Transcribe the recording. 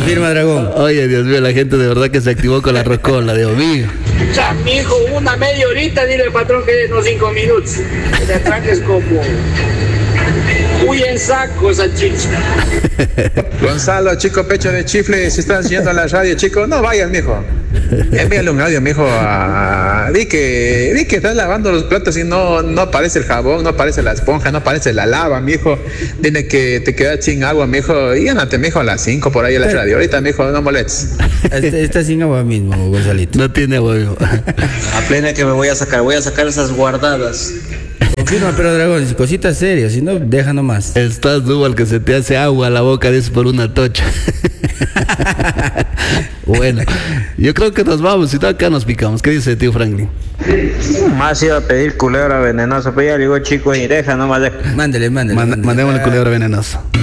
Confirma, Dragón. Oye, Dios mío, la gente de verdad que se activó con la rocola, Dios mío. Ya, mijo, una media horita, dile al patrón que den unos 5 minutos. Que te atranques como... Muy en saco esa chicha. Gonzalo, chico, pecho de chifle, si estás yendo a la radio, chico, no vayas, mijo. Envíale un audio, mijo. Vi que estás lavando los platos y no aparece el jabón, no aparece la esponja, no aparece la lava, mijo. Dile que te quedas sin agua, mijo. Y ándate, mijo, a las 5 por ahí a la radio. Ahorita, mijo, no molestes. Está sin agua mismo, Gonzalito. No tiene agua, mijo. A plena que me voy a sacar esas guardadas. Confirma, pero Dragón, cositas serias, si no, deja nomás. Estás tú al que se te hace agua a la boca, dices, por una tocha. Bueno, yo creo que nos vamos, si no acá nos picamos. ¿Qué dice tío Franklin? Más iba a pedir culebra venenosa, pero ya le digo, chico, y deja nomás. Mándele. Mandémosle culebra venenosa.